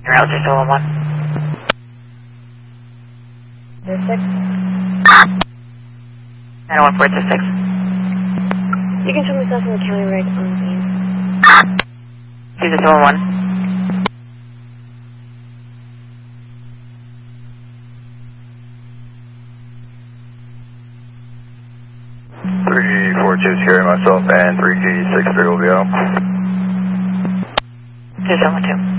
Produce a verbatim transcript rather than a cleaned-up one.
Route two seven one. Zero six. nine one four two six. You can show myself in the county rig on the two seven one. three four two securing myself and three G six three will be out. two seven two.